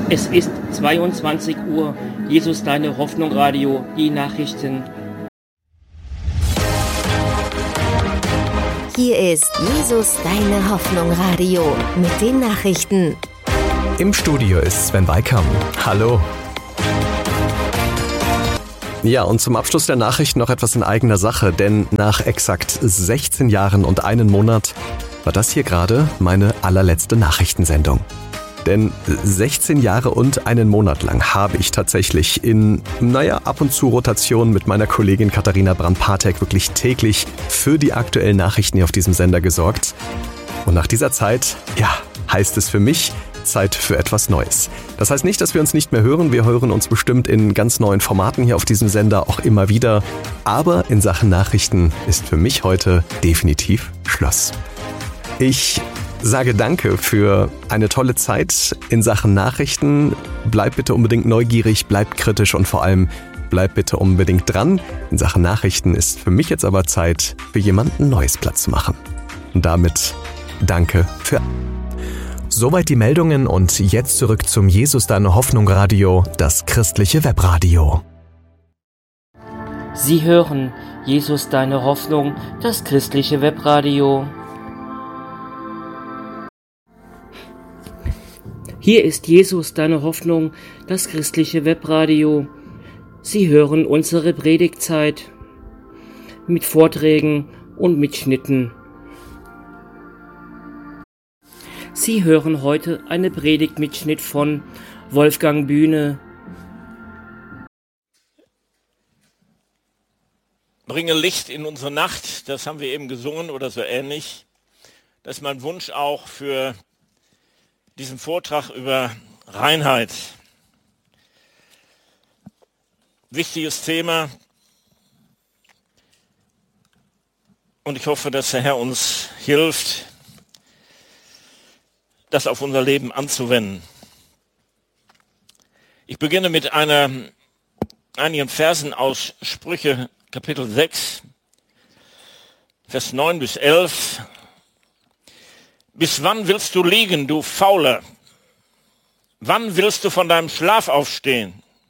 Es ist 22 Uhr. Jesus, deine Hoffnung, Radio, die Nachrichten. Hier ist Jesus, deine Hoffnung, Radio mit den Nachrichten. Im Studio ist Sven Weikam. Hallo. Ja, und zum Abschluss der Nachrichten noch etwas in eigener Sache, denn nach exakt 16 Jahren und einem Monat war das hier gerade meine allerletzte Nachrichtensendung. Denn 16 Jahre und einen Monat lang habe ich tatsächlich in, ab und zu Rotation mit meiner Kollegin Katharina Brand-Patek wirklich täglich für die aktuellen Nachrichten hier auf diesem Sender gesorgt. Und nach dieser Zeit, heißt es für mich, Zeit für etwas Neues. Das heißt nicht, dass wir uns nicht mehr hören. Wir hören uns bestimmt in ganz neuen Formaten hier auf diesem Sender auch immer wieder. Aber in Sachen Nachrichten ist für mich heute definitiv Schluss. Ich sage danke für eine tolle Zeit in Sachen Nachrichten. Bleibt bitte unbedingt neugierig, bleibt kritisch und vor allem bleibt bitte unbedingt dran. In Sachen Nachrichten ist für mich jetzt aber Zeit, für jemanden Neues Platz zu machen. Und damit danke für... Soweit die Meldungen und jetzt zurück zum Jesus, deine Hoffnung Radio, das christliche Webradio. Sie hören Jesus, deine Hoffnung, das christliche Webradio. Hier ist Jesus, deine Hoffnung, das christliche Webradio. Sie hören unsere Predigtzeit mit Vorträgen und Mitschnitten. Sie hören heute eine Predigtmitschnitt von Wolfgang Bühne. Bringe Licht in unsere Nacht, das haben wir eben gesungen oder so ähnlich. Das ist mein Wunsch auch für diesen Vortrag über Reinheit. Wichtiges Thema. Und ich hoffe, dass der Herr uns hilft, das auf unser Leben anzuwenden. Ich beginne mit einigen Versen aus Sprüche Kapitel 6, Vers 9 bis 11. Bis wann willst du liegen, du Fauler? Wann willst du von deinem Schlaf aufstehen?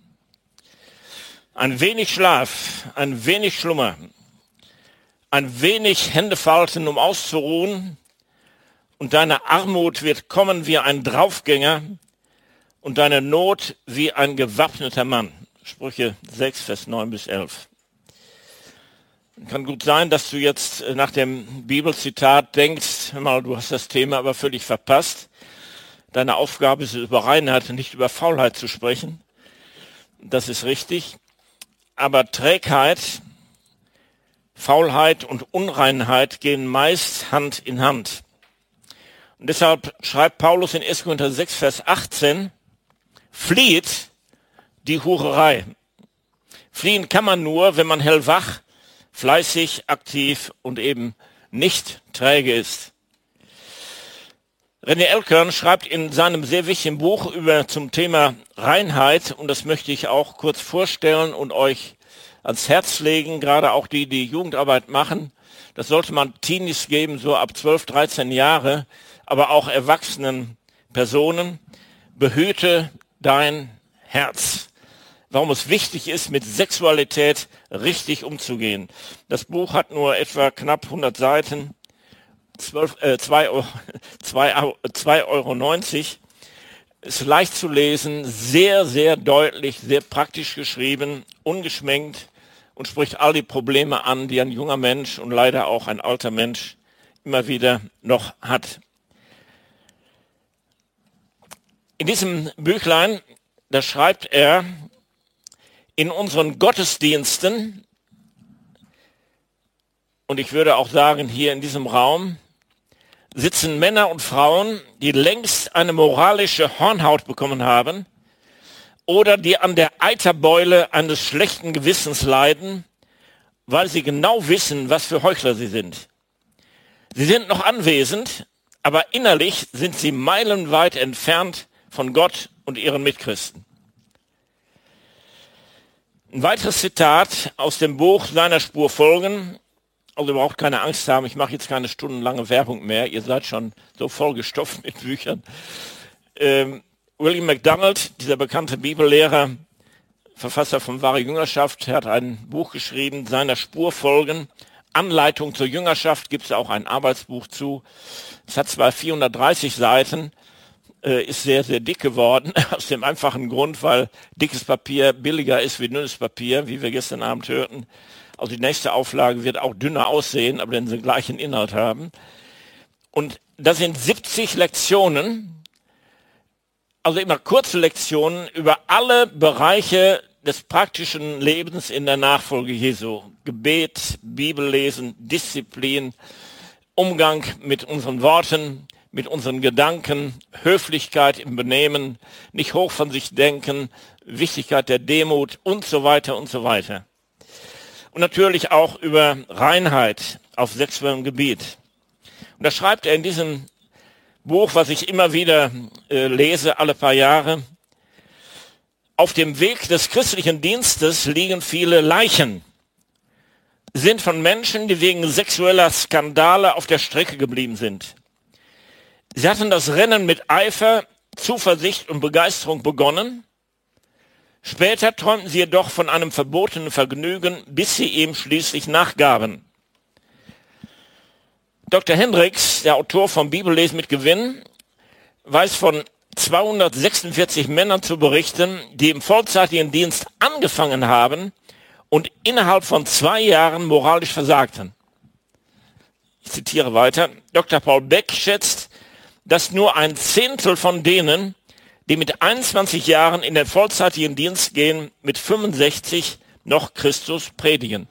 Ein wenig Schlaf, ein wenig Schlummer, ein wenig Hände falten, um auszuruhen, und deine Armut wird kommen wie ein Draufgänger und deine Not wie ein gewappneter Mann. Sprüche 6, Vers 9 bis 11. Kann gut sein, dass du jetzt nach dem Bibelzitat denkst, hör mal, du hast das Thema aber völlig verpasst. Deine Aufgabe ist es, über Reinheit und nicht über Faulheit zu sprechen. Das ist richtig. Aber Trägheit, Faulheit und Unreinheit gehen meist Hand in Hand. Und deshalb schreibt Paulus in 1. Korinther 6, Vers 18, flieht die Hurerei. Fliehen kann man nur, wenn man hellwach, fleißig, aktiv und eben nicht träge ist. René Elkern schreibt in seinem sehr wichtigen Buch zum Thema Reinheit, und das möchte ich auch kurz vorstellen und euch ans Herz legen, gerade auch die Jugendarbeit machen. Das sollte man Teenies geben, so ab 12, 13 Jahre, aber auch erwachsenen Personen. Behüte dein Herz. Warum es wichtig ist, mit Sexualität richtig umzugehen. Das Buch hat nur etwa knapp 100 Seiten, 2,90 Euro. Ist leicht zu lesen, sehr, sehr deutlich, sehr praktisch geschrieben, ungeschminkt und spricht all die Probleme an, die ein junger Mensch und leider auch ein alter Mensch immer wieder noch hat. In diesem Büchlein, da schreibt er, in unseren Gottesdiensten, und ich würde auch sagen, hier in diesem Raum, sitzen Männer und Frauen, die längst eine moralische Hornhaut bekommen haben oder die an der Eiterbeule eines schlechten Gewissens leiden, weil sie genau wissen, was für Heuchler sie sind. Sie sind noch anwesend, aber innerlich sind sie meilenweit entfernt von Gott und ihren Mitchristen. Ein weiteres Zitat aus dem Buch Seiner Spur folgen. Also ihr braucht keine Angst haben, ich mache jetzt keine stundenlange Werbung mehr. Ihr seid schon so vollgestopft mit Büchern. William MacDonald, dieser bekannte Bibellehrer, Verfasser von Wahre Jüngerschaft, hat ein Buch geschrieben, seiner Spur folgen. Anleitung zur Jüngerschaft gibt es auch ein Arbeitsbuch zu. Es hat zwar 430 Seiten, ist sehr, sehr dick geworden, aus dem einfachen Grund, weil dickes Papier billiger ist wie dünnes Papier, wie wir gestern Abend hörten. Also die nächste Auflage wird auch dünner aussehen, aber den gleichen Inhalt haben. Und da sind 70 Lektionen, also immer kurze Lektionen über alle Bereiche des praktischen Lebens in der Nachfolge Jesu. Gebet, Bibellesen, Disziplin, Umgang mit unseren Worten, mit unseren Gedanken, Höflichkeit im Benehmen, nicht hoch von sich denken, Wichtigkeit der Demut und so weiter und so weiter. Und natürlich auch über Reinheit auf sexuellem Gebiet. Und da schreibt er in diesem Buch, was ich immer wieder lese, alle paar Jahre: Auf dem Weg des christlichen Dienstes liegen viele Leichen, sind von Menschen, die wegen sexueller Skandale auf der Strecke geblieben sind. Sie hatten das Rennen mit Eifer, Zuversicht und Begeisterung begonnen. Später träumten sie jedoch von einem verbotenen Vergnügen, bis sie ihm schließlich nachgaben. Dr. Hendricks, der Autor von Bibellesen mit Gewinn, weiß von 246 Männern zu berichten, die im vollzeitigen Dienst angefangen haben und innerhalb von 2 Jahren moralisch versagten. Ich zitiere weiter. Dr. Paul Beck schätzt, dass nur 1/10 von denen, die mit 21 Jahren in den vollzeitigen Dienst gehen, mit 65 noch Christus predigen.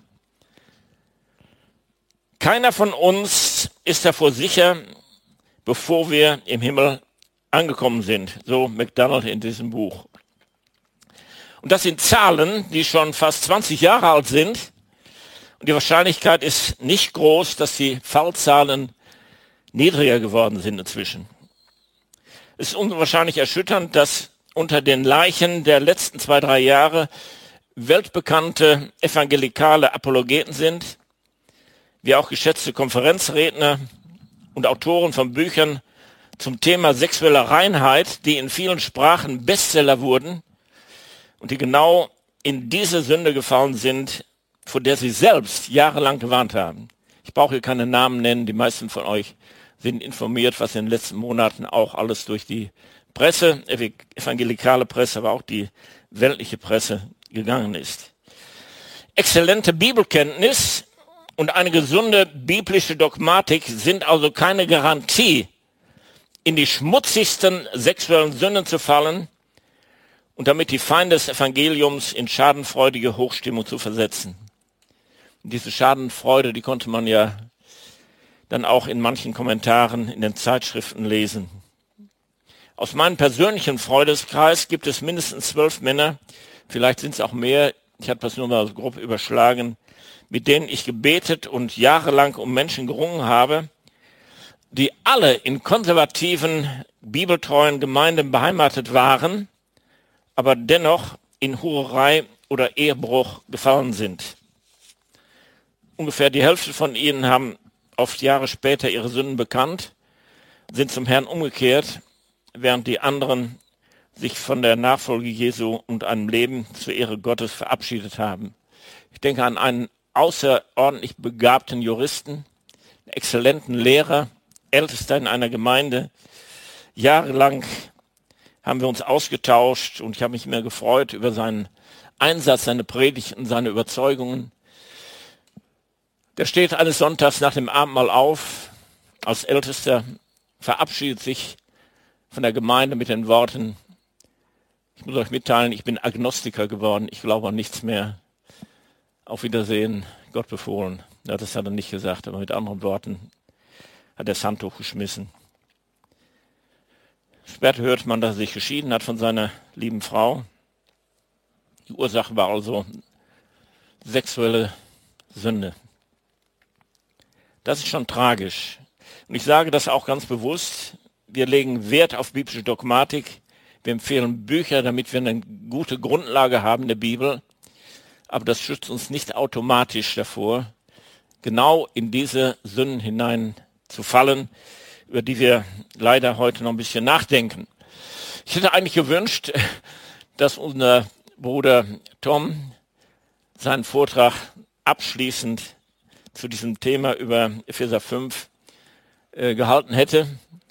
Keiner von uns ist davor sicher, bevor wir im Himmel angekommen sind, so MacDonald in diesem Buch. Und das sind Zahlen, die schon fast 20 Jahre alt sind. Und die Wahrscheinlichkeit ist nicht groß, dass die Fallzahlen niedriger geworden sind inzwischen. Es ist unwahrscheinlich erschütternd, dass unter den Leichen der letzten 2-3 Jahre weltbekannte evangelikale Apologeten sind, wie auch geschätzte Konferenzredner und Autoren von Büchern zum Thema sexueller Reinheit, die in vielen Sprachen Bestseller wurden und die genau in diese Sünde gefallen sind, vor der sie selbst jahrelang gewarnt haben. Ich brauche hier keine Namen nennen, die meisten von euch sind informiert, was in den letzten Monaten auch alles durch die Presse, evangelikale Presse, aber auch die weltliche Presse gegangen ist. Exzellente Bibelkenntnis und eine gesunde biblische Dogmatik sind also keine Garantie, in die schmutzigsten sexuellen Sünden zu fallen und damit die Feinde des Evangeliums in schadenfreudige Hochstimmung zu versetzen. Und diese Schadenfreude, die konnte man ja dann auch in manchen Kommentaren in den Zeitschriften lesen. Aus meinem persönlichen Freundeskreis gibt es mindestens 12 Männer, vielleicht sind es auch mehr, ich habe das nur mal grob überschlagen, mit denen ich gebetet und jahrelang um Menschen gerungen habe, die alle in konservativen, bibeltreuen Gemeinden beheimatet waren, aber dennoch in Hurerei oder Ehebruch gefallen sind. Ungefähr die Hälfte von ihnen haben oft Jahre später ihre Sünden bekannt, sind zum Herrn umgekehrt, während die anderen sich von der Nachfolge Jesu und einem Leben zur Ehre Gottes verabschiedet haben. Ich denke an einen außerordentlich begabten Juristen, einen exzellenten Lehrer, Ältester in einer Gemeinde. Jahrelang haben wir uns ausgetauscht und ich habe mich immer gefreut über seinen Einsatz, seine Predigten, seine Überzeugungen. Der steht eines Sonntags nach dem Abendmahl auf, als Ältester, verabschiedet sich von der Gemeinde mit den Worten: Ich muss euch mitteilen, ich bin Agnostiker geworden, ich glaube an nichts mehr. Auf Wiedersehen, Gott befohlen. Ja, das hat er nicht gesagt, aber mit anderen Worten hat er das Handtuch geschmissen. Später hört man, dass er sich geschieden hat von seiner lieben Frau. Die Ursache war also sexuelle Sünde. Das ist schon tragisch. Und ich sage das auch ganz bewusst. Wir legen Wert auf biblische Dogmatik. Wir empfehlen Bücher, damit wir eine gute Grundlage haben in der Bibel. Aber das schützt uns nicht automatisch davor, genau in diese Sünden hinein zu fallen, über die wir leider heute noch ein bisschen nachdenken. Ich hätte eigentlich gewünscht, dass unser Bruder Tom seinen Vortrag abschließend zu diesem Thema über Epheser 5 gehalten hätte.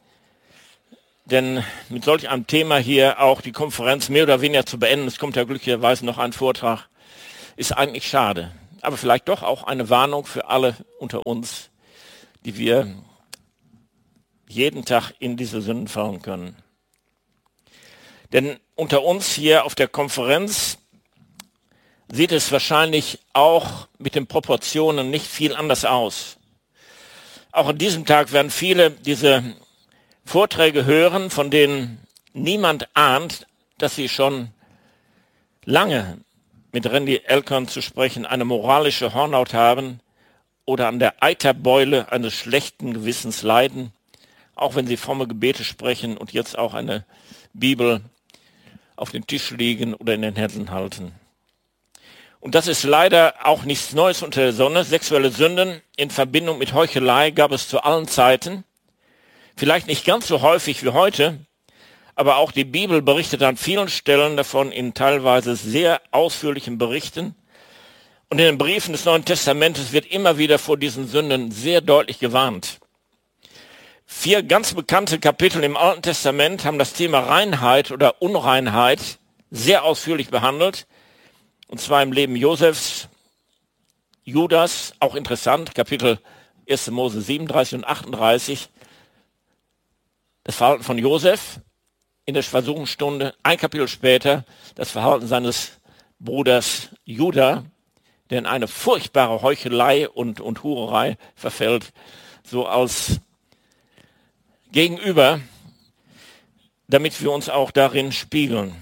Denn mit solch einem Thema hier auch die Konferenz mehr oder weniger zu beenden, es kommt ja glücklicherweise noch ein Vortrag, ist eigentlich schade. Aber vielleicht doch auch eine Warnung für alle unter uns, die wir jeden Tag in diese Sünden fallen können. Denn unter uns hier auf der Konferenz sieht es wahrscheinlich auch mit den Proportionen nicht viel anders aus. Auch an diesem Tag werden viele diese Vorträge hören, von denen niemand ahnt, dass sie schon lange mit Randy Alcorn zu sprechen eine moralische Hornhaut haben oder an der Eiterbeule eines schlechten Gewissens leiden, auch wenn sie fromme Gebete sprechen und jetzt auch eine Bibel auf dem Tisch liegen oder in den Händen halten. Und das ist leider auch nichts Neues unter der Sonne. Sexuelle Sünden in Verbindung mit Heuchelei gab es zu allen Zeiten. Vielleicht nicht ganz so häufig wie heute, aber auch die Bibel berichtet an vielen Stellen davon in teilweise sehr ausführlichen Berichten. Und in den Briefen des Neuen Testamentes wird immer wieder vor diesen Sünden sehr deutlich gewarnt. 4 ganz bekannte Kapitel im Alten Testament haben das Thema Reinheit oder Unreinheit sehr ausführlich behandelt. Und zwar im Leben Josefs, Judas, auch interessant, Kapitel 1. Mose 37 und 38. Das Verhalten von Josef in der Versuchungsstunde, ein Kapitel später das Verhalten seines Bruders Juda, der in eine furchtbare Heuchelei und Hurerei verfällt, so als Gegenüber, damit wir uns auch darin spiegeln.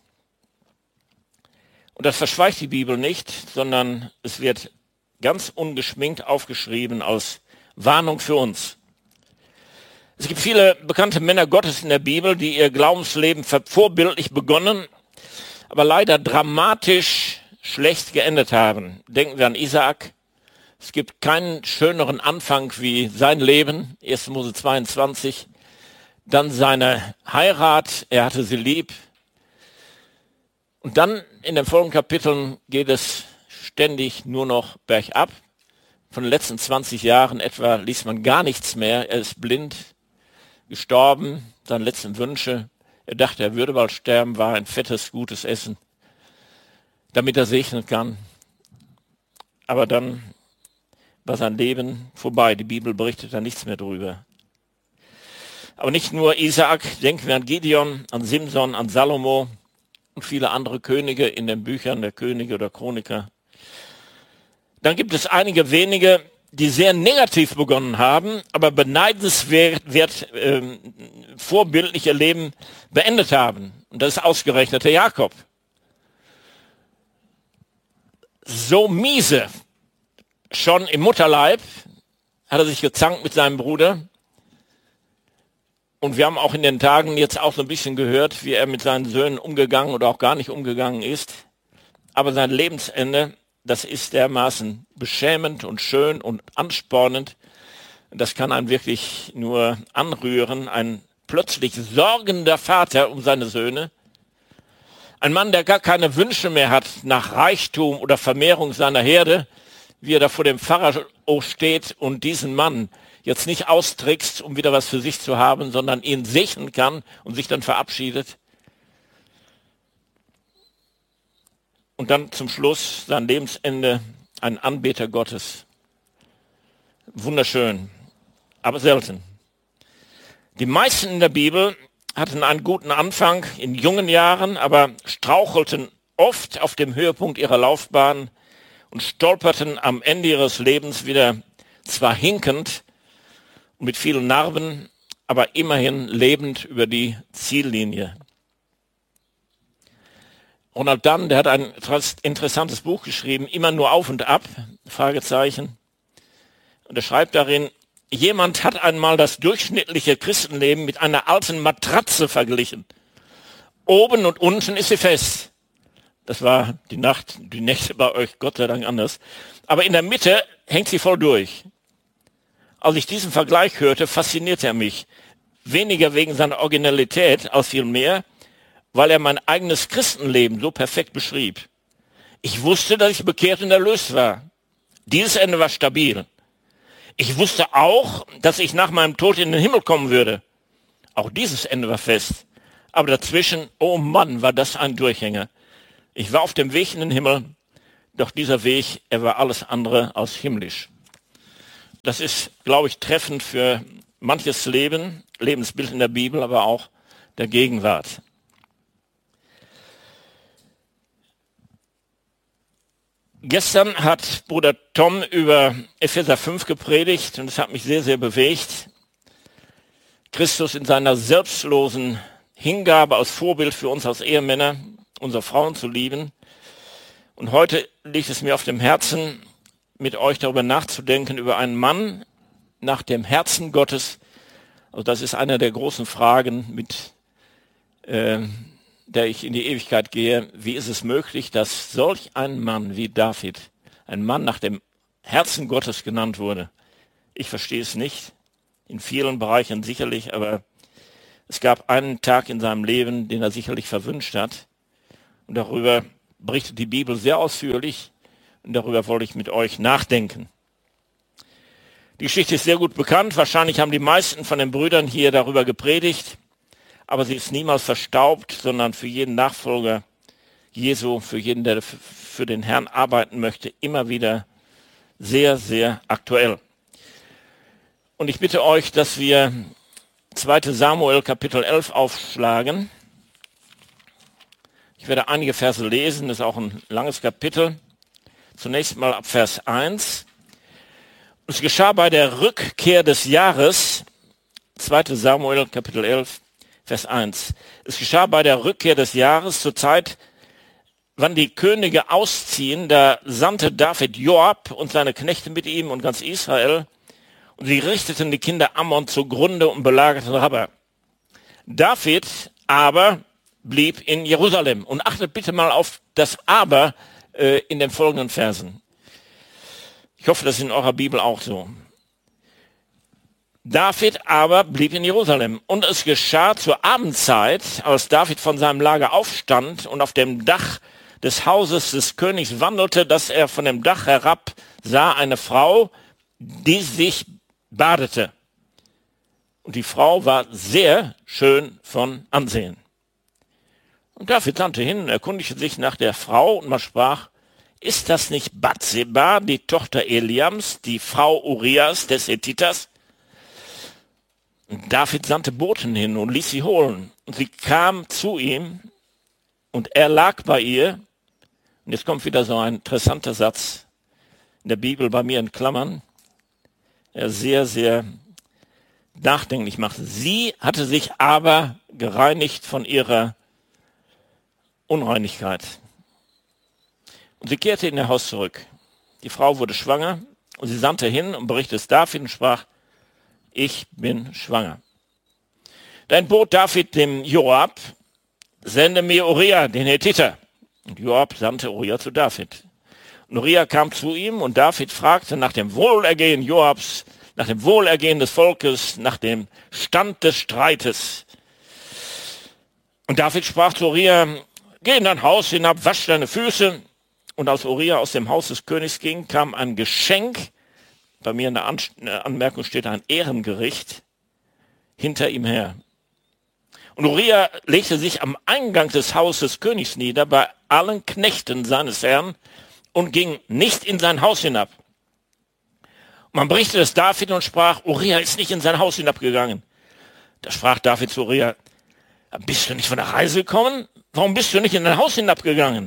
Und das verschweigt die Bibel nicht, sondern es wird ganz ungeschminkt aufgeschrieben als Warnung für uns. Es gibt viele bekannte Männer Gottes in der Bibel, die ihr Glaubensleben vorbildlich begonnen, aber leider dramatisch schlecht geendet haben. Denken wir an Isaak. Es gibt keinen schöneren Anfang wie sein Leben, 1. Mose 22. Dann seine Heirat, er hatte sie lieb. Und dann in den folgenden Kapiteln geht es ständig nur noch bergab. Von den letzten 20 Jahren etwa liest man gar nichts mehr. Er ist blind, gestorben, seine letzten Wünsche. Er dachte, er würde bald sterben, war ein fettes, gutes Essen, damit er segnen kann. Aber dann war sein Leben vorbei. Die Bibel berichtet da nichts mehr drüber. Aber nicht nur Isaak, denken wir an Gideon, an Simson, an Salomo und viele andere Könige in den Büchern der Könige oder Chroniker. Dann gibt es einige wenige, die sehr negativ begonnen haben, aber beneidenswert vorbildlich ihr Leben beendet haben. Und das ist ausgerechnet der Jakob. So miese, schon im Mutterleib hat er sich gezankt mit seinem Bruder. Und wir haben auch in den Tagen jetzt auch so ein bisschen gehört, wie er mit seinen Söhnen umgegangen oder auch gar nicht umgegangen ist. Aber sein Lebensende, das ist dermaßen beschämend und schön und anspornend. Das kann einen wirklich nur anrühren. Ein plötzlich sorgender Vater um seine Söhne. Ein Mann, der gar keine Wünsche mehr hat nach Reichtum oder Vermehrung seiner Herde, wie er da vor dem Pharao steht und diesen Mann jetzt nicht austrickst, um wieder was für sich zu haben, sondern ihn segnen kann und sich dann verabschiedet. Und dann zum Schluss, sein Lebensende, ein Anbeter Gottes. Wunderschön, aber selten. Die meisten in der Bibel hatten einen guten Anfang in jungen Jahren, aber strauchelten oft auf dem Höhepunkt ihrer Laufbahn und stolperten am Ende ihres Lebens wieder, zwar hinkend und mit vielen Narben, aber immerhin lebend über die Ziellinie. Ronald Dunn, der hat ein interessantes Buch geschrieben, Immer nur auf und ab, Fragezeichen. Und er schreibt darin, jemand hat einmal das durchschnittliche Christenleben mit einer alten Matratze verglichen. Oben und unten ist sie fest. Das war die Nächte bei euch Gott sei Dank anders. Aber in der Mitte hängt sie voll durch. Als ich diesen Vergleich hörte, faszinierte er mich. Weniger wegen seiner Originalität als vielmehr, weil er mein eigenes Christenleben so perfekt beschrieb. Ich wusste, dass ich bekehrt und erlöst war. Dieses Ende war stabil. Ich wusste auch, dass ich nach meinem Tod in den Himmel kommen würde. Auch dieses Ende war fest. Aber dazwischen, oh Mann, war das ein Durchhänger. Ich war auf dem Weg in den Himmel, doch dieser Weg, er war alles andere als himmlisch. Das ist, glaube ich, treffend für manches Leben, Lebensbild in der Bibel, aber auch der Gegenwart. Gestern hat Bruder Tom über Epheser 5 gepredigt und es hat mich sehr, sehr bewegt. Christus in seiner selbstlosen Hingabe als Vorbild für uns als Ehemänner, unsere Frauen zu lieben. Und heute liegt es mir auf dem Herzen, mit euch darüber nachzudenken, über einen Mann nach dem Herzen Gottes. Also das ist eine der großen Fragen, mit der ich in die Ewigkeit gehe. Wie ist es möglich, dass solch ein Mann wie David, ein Mann nach dem Herzen Gottes genannt wurde? Ich verstehe es nicht, in vielen Bereichen sicherlich, aber es gab einen Tag in seinem Leben, den er sicherlich verwünscht hat. Und darüber berichtet die Bibel sehr ausführlich und darüber wollte ich mit euch nachdenken. Die Geschichte ist sehr gut bekannt. Wahrscheinlich haben die meisten von den Brüdern hier darüber gepredigt. Aber sie ist niemals verstaubt, sondern für jeden Nachfolger Jesu, für jeden, der für den Herrn arbeiten möchte, immer wieder sehr, sehr aktuell. Und ich bitte euch, dass wir 2. Samuel Kapitel 11 aufschlagen. Ich werde einige Verse lesen, das ist auch ein langes Kapitel. Zunächst mal ab Vers 1. Es geschah bei der Rückkehr des Jahres, 2. Samuel Kapitel 11, Vers 1. Es geschah bei der Rückkehr des Jahres zur Zeit, wann die Könige ausziehen, da sandte David Joab und seine Knechte mit ihm und ganz Israel, und sie richteten die Kinder Ammon zugrunde und belagerten Rabba. David aber blieb in Jerusalem. Und achtet bitte mal auf das Aber in den folgenden Versen. Ich hoffe, das ist in eurer Bibel auch so. David aber blieb in Jerusalem. Und es geschah zur Abendzeit, als David von seinem Lager aufstand und auf dem Dach des Hauses des Königs wandelte, dass er von dem Dach herab sah eine Frau, die sich badete. Und die Frau war sehr schön von Ansehen. Und David sandte hin und erkundigte sich nach der Frau und man sprach, ist das nicht Bathseba, die Tochter Eliams, die Frau Urias des Hethiters? Und David sandte Boten hin und ließ sie holen. Und sie kam zu ihm und er lag bei ihr. Und jetzt kommt wieder so ein interessanter Satz in der Bibel bei mir in Klammern, der sehr, sehr nachdenklich macht. Sie hatte sich aber gereinigt von ihrer Unreinigkeit. Und sie kehrte in ihr Haus zurück. Die Frau wurde schwanger und sie sandte hin und berichtete es David und sprach, ich bin schwanger. Dann bot David dem Joab, sende mir Uriah, den Hethiter. Und Joab sandte Uriah zu David. Und Uriah kam zu ihm und David fragte nach dem Wohlergehen Joabs, nach dem Wohlergehen des Volkes, nach dem Stand des Streites. Und David sprach zu Uriah, geh in dein Haus hinab, wasch deine Füße. Und als Uriah aus dem Haus des Königs ging, kam ein Geschenk, bei mir in der Anmerkung steht ein Ehrengericht, hinter ihm her. Und Uriah legte sich am Eingang des Hauses des Königs nieder, bei allen Knechten seines Herrn, und ging nicht in sein Haus hinab. Und man berichtete es David und sprach, Uriah ist nicht in sein Haus hinabgegangen. Da sprach David zu Uriah, bist du nicht von der Reise gekommen? Warum bist du nicht in dein Haus hinabgegangen?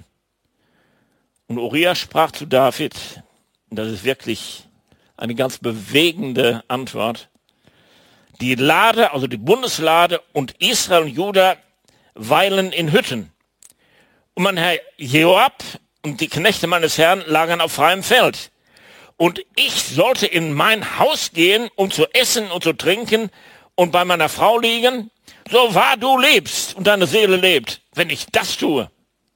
Und Uriah sprach zu David, und das ist wirklich eine ganz bewegende Antwort, die Lade, also die Bundeslade und Israel und Juda weilen in Hütten. Und mein Herr Joab und die Knechte meines Herrn lagern auf freiem Feld. Und ich sollte in mein Haus gehen, um zu essen und zu trinken und bei meiner Frau liegen, so wahr du lebst und deine Seele lebt, wenn ich das tue.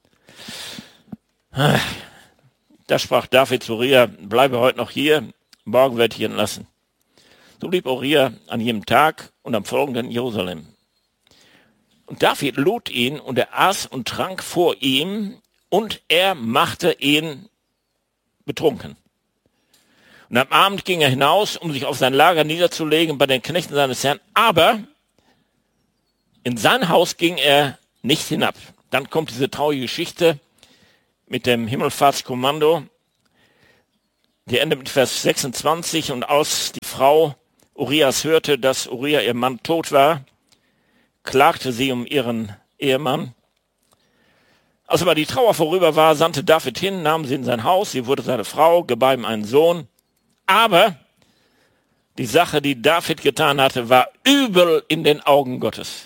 Da sprach David zu Uriah, bleibe heute noch hier, morgen werde ich ihn lassen. So blieb Uriah an jedem Tag und am folgenden in Jerusalem. Und David lud ihn und er aß und trank vor ihm und er machte ihn betrunken. Und am Abend ging er hinaus, um sich auf sein Lager niederzulegen bei den Knechten seines Herrn, aber in sein Haus ging er nicht hinab. Dann kommt diese traurige Geschichte mit dem Himmelfahrtskommando, die endet mit Vers 26. Und als die Frau Urias hörte, dass Uria, ihr Mann, tot war, klagte sie um ihren Ehemann. Als aber die Trauer vorüber war, sandte David hin, nahm sie in sein Haus, sie wurde seine Frau, gebar ihm einen Sohn. Aber die Sache, die David getan hatte, war übel in den Augen Gottes.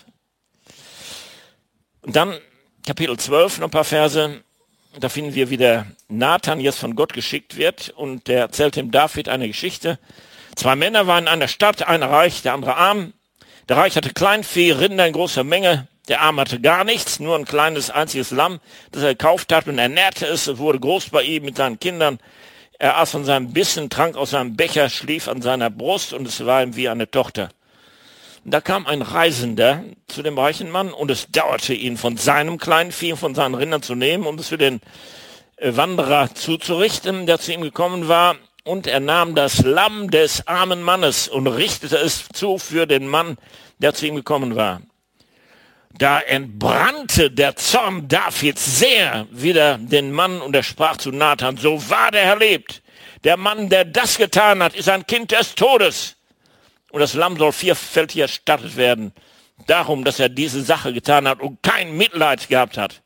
Und dann Kapitel 12, noch ein paar Verse, da finden wir, wie der Nathan jetzt von Gott geschickt wird und der erzählt dem David eine Geschichte. 2 Männer waren in einer Stadt, einer reich, der andere arm. Der Reich hatte Kleinvieh, Rinder in großer Menge. Der Arm hatte gar nichts, nur ein kleines einziges Lamm, das er gekauft hat und ernährte es. Es wurde groß bei ihm mit seinen Kindern. Er aß von seinem Bissen, trank aus seinem Becher, schlief an seiner Brust und es war ihm wie eine Tochter. Und da kam ein Reisender zu dem reichen Mann und es dauerte ihn, von seinem kleinen Vieh, von seinen Rindern zu nehmen, um es für den Wanderer zuzurichten, der zu ihm gekommen war. Und er nahm das Lamm des armen Mannes und richtete es zu für den Mann, der zu ihm gekommen war. Da entbrannte der Zorn Davids sehr wider den Mann und er sprach zu Nathan, so wahr der Herr lebt, der Mann, der das getan hat, ist ein Kind des Todes. Und das Lamm soll 4-fältig erstattet werden, darum, dass er diese Sache getan hat und kein Mitleid gehabt hat.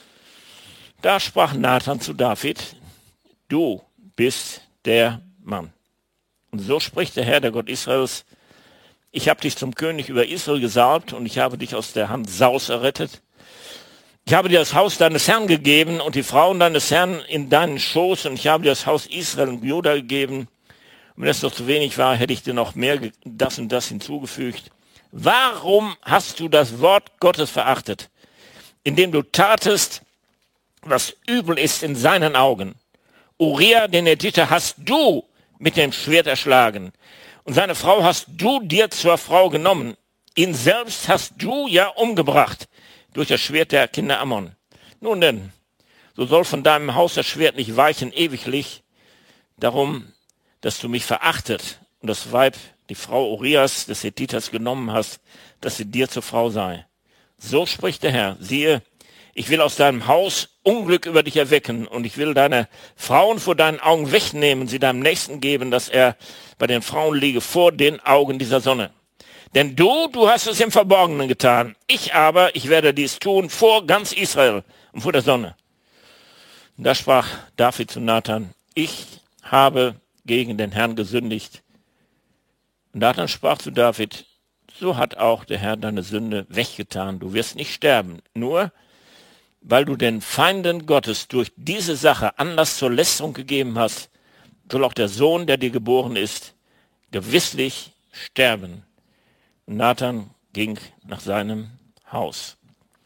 Da sprach Nathan zu David, du bist der Mann. Und so spricht der Herr, der Gott Israels, ich habe dich zum König über Israel gesalbt und ich habe dich aus der Hand Saus errettet. Ich habe dir das Haus deines Herrn gegeben und die Frauen deines Herrn in deinen Schoß und ich habe dir das Haus Israel und Juda gegeben. Und wenn es noch zu wenig war, hätte ich dir noch mehr das und das hinzugefügt. Warum hast du das Wort Gottes verachtet, indem du tatest, was übel ist in seinen Augen? Uria, den Hethiter, hast du mit dem Schwert erschlagen. Und seine Frau hast du dir zur Frau genommen. Ihn selbst hast du ja umgebracht durch das Schwert der Kinder Ammon. Nun denn, so soll von deinem Haus das Schwert nicht weichen ewiglich, darum, dass du mich verachtet und das Weib, die Frau Urias des Hethiters genommen hast, dass sie dir zur Frau sei. So spricht der Herr, siehe, ich will aus deinem Haus Unglück über dich erwecken und ich will deine Frauen vor deinen Augen wegnehmen, sie deinem Nächsten geben, dass er bei den Frauen liege vor den Augen dieser Sonne. Denn du hast es im Verborgenen getan. Ich werde dies tun vor ganz Israel und vor der Sonne. Und da sprach David zu Nathan, ich habe gegen den Herrn gesündigt. Und Nathan sprach zu David, so hat auch der Herr deine Sünde weggetan. Du wirst nicht sterben, nur weil du den Feinden Gottes durch diese Sache Anlass zur Lästerung gegeben hast, soll auch der Sohn, der dir geboren ist, gewisslich sterben. Und Nathan ging nach seinem Haus.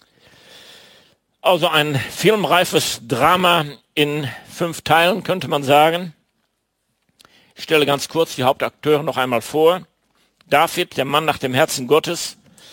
Also ein filmreifes Drama in 5 Teilen, könnte man sagen. Ich stelle ganz kurz die Hauptakteure noch einmal vor. David, der Mann nach dem Herzen Gottes,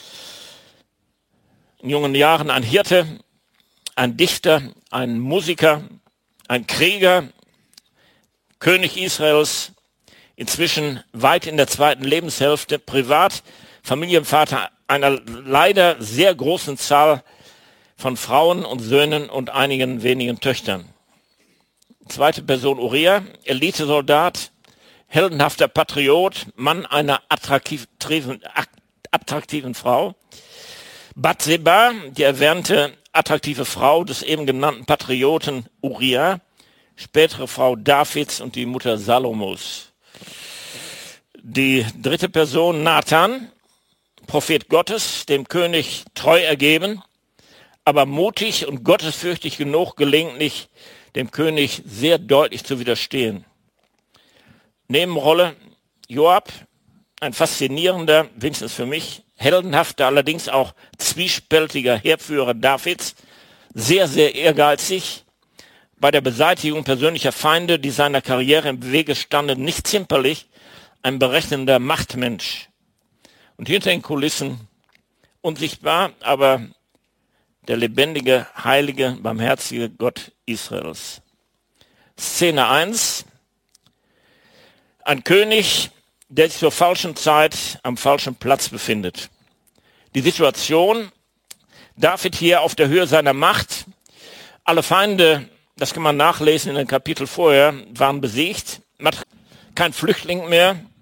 in jungen Jahren ein Hirte, ein Dichter, ein Musiker, ein Krieger, König Israels, inzwischen weit in der 2. Lebenshälfte, privat, Familienvater einer leider sehr großen Zahl von Frauen und Söhnen und einigen wenigen Töchtern. Zweite Person Uria, Elitesoldat, heldenhafter Patriot, Mann einer attraktiven Frau. Bathseba, die erwähnte attraktive Frau des eben genannten Patrioten Uria, spätere Frau Davids und die Mutter Salomos. Die dritte Person Nathan, Prophet Gottes, dem König treu ergeben, aber mutig und gottesfürchtig genug, gelegentlich dem König sehr deutlich zu widerstehen. Nebenrolle Joab, ein faszinierender, wenigstens für mich, heldenhafter, allerdings auch zwiespältiger Heerführer Davids, sehr, sehr ehrgeizig, bei der Beseitigung persönlicher Feinde, die seiner Karriere im Wege standen, nicht zimperlich, ein berechnender Machtmensch. Und hinter den Kulissen unsichtbar, aber der lebendige, heilige, barmherzige Gott Israels. Szene 1. Ein König, der sich zur falschen Zeit am falschen Platz befindet. Die Situation, David hier auf der Höhe seiner Macht. Alle Feinde, das kann man nachlesen in den Kapitel vorher, waren besiegt. Man hat kein Flüchtling mehr.